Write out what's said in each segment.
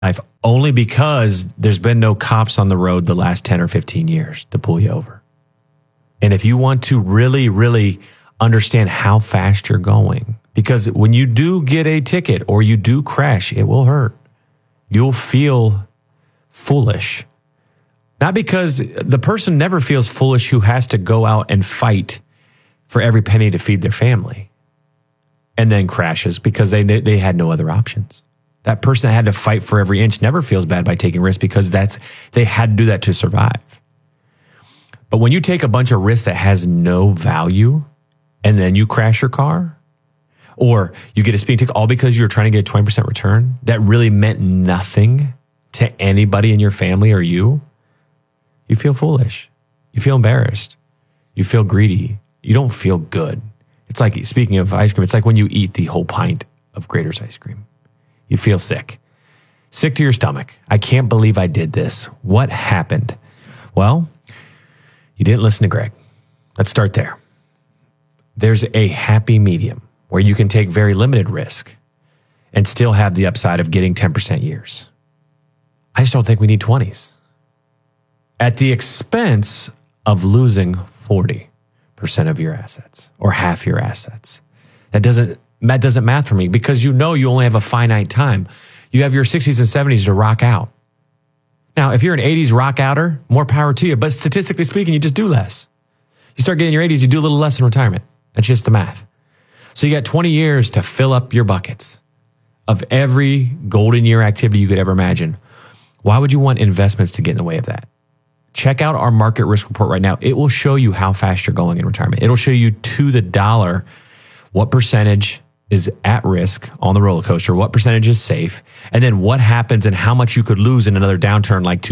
life only because there's been no cops on the road the last 10 or 15 years to pull you over. And if you want to really, really understand how fast you're going, because when you do get a ticket or you do crash, it will hurt. You'll feel foolish. Not because the person never feels foolish who has to go out and fight for every penny to feed their family and then crashes because they had no other options. That person that had to fight for every inch never feels bad by taking risks because they had to do that to survive. But when you take a bunch of risks that has no value and then you crash your car or you get a speeding ticket all because you're trying to get a 20% return that really meant nothing to anybody in your family or you feel foolish. You feel embarrassed. You feel greedy. You don't feel good. It's like, speaking of ice cream, it's like when you eat the whole pint of Grater's ice cream. You feel sick. Sick to your stomach. I can't believe I did this. What happened? Well, you didn't listen to Greg. Let's start there. There's a happy medium where you can take very limited risk and still have the upside of getting 10% years. I just don't think we need 20s. At the expense of losing 40% of your assets or half your assets. That doesn't math for me because you only have a finite time. You have your 60s and 70s to rock out. Now, if you're an 80s rock outer, more power to you. But statistically speaking, you just do less. You start getting your 80s, you do a little less in retirement. That's just the math. So you got 20 years to fill up your buckets of every golden year activity you could ever imagine. Why would you want investments to get in the way of that? Check out our market risk report right now. It will show you how fast you're going in retirement. It'll show you to the dollar what percentage is at risk on the roller coaster, what percentage is safe, and then what happens and how much you could lose in another downturn like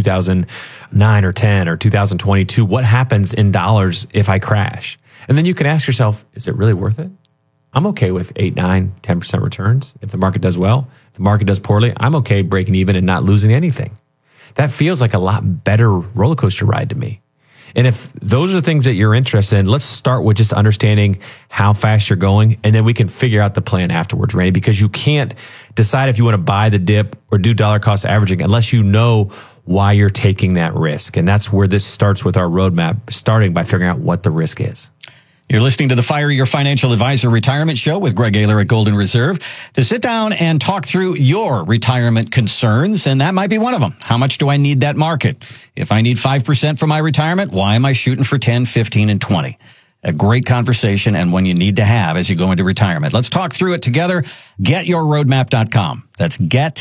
2009 or 10 or 2022. What happens in dollars if I crash? And then you can ask yourself, is it really worth it? I'm okay with 8, 9, 10% returns if the market does well. If the market does poorly, I'm okay breaking even and not losing anything. That feels like a lot better roller coaster ride to me. And if those are things that you're interested in, let's start with just understanding how fast you're going, and then we can figure out the plan afterwards, Randy, because you can't decide if you want to buy the dip or do dollar cost averaging unless you know why you're taking that risk. And that's where this starts with our roadmap, starting by figuring out what the risk is. You're listening to the Fire Your Financial Advisor Retirement Show with Greg Ayler at Golden Reserve to sit down and talk through your retirement concerns, and that might be one of them. How much do I need that market? If I need 5% for my retirement, why am I shooting for 10, 15, and 20? A great conversation and one you need to have as you go into retirement. Let's talk through it together. GetYourRoadmap.com. That's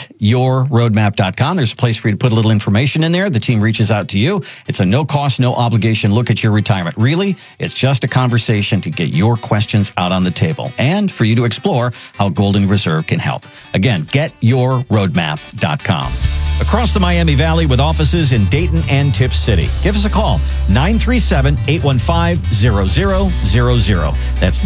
GetYourRoadmap.com. There's a place for you to put a little information in there. The team reaches out to you. It's a no cost, no obligation look at your retirement. Really, it's just a conversation to get your questions out on the table and for you to explore how Golden Reserve can help. Again, GetYourRoadmap.com. Across the Miami Valley with offices in Dayton and Tip City. Give us a call, 937-815-0000. That's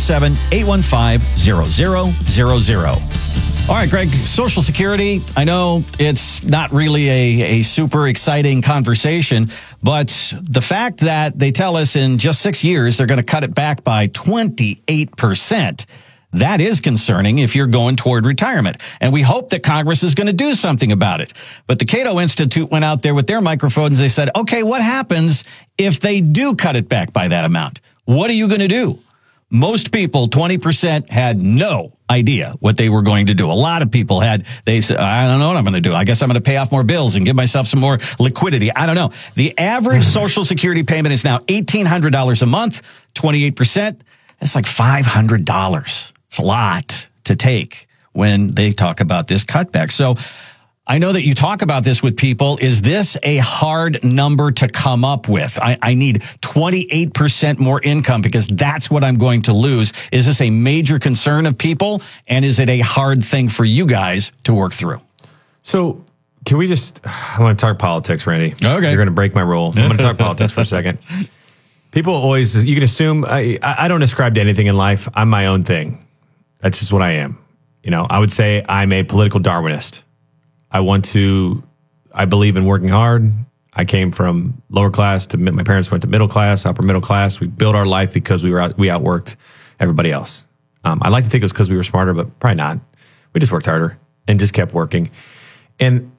937-815-0000. All right, Greg, Social Security, I know it's not really a super exciting conversation, but the fact that they tell us in just 6 years they're going to cut it back by 28%, that is concerning if you're going toward retirement. And we hope that Congress is going to do something about it. But the Cato Institute went out there with their microphones. They said, okay, what happens if they do cut it back by that amount? What are you going to do? Most people, 20%, had no idea what they were going to do. A lot of people they said, I don't know what I'm going to do. I guess I'm going to pay off more bills and give myself some more liquidity. I don't know. The average Social Security payment is now $1,800 a month, 28%. That's like $500. It's a lot to take when they talk about this cutback. So I know that you talk about this with people. Is this a hard number to come up with? I need 28% more income because that's what I'm going to lose. Is this a major concern of people? And is it a hard thing for you guys to work through? So can we I want to talk politics, Randy. Okay. You're going to break my rule. I'm going to talk politics for a second. People always, you can assume, I don't ascribe to anything in life. I'm my own thing. That's just what I am. I would say I'm a political Darwinist. I believe in working hard. I came from lower class my parents went to middle class, upper middle class. We built our life because we outworked everybody else. I like to think it was because we were smarter, but probably not. We just worked harder and just kept working. And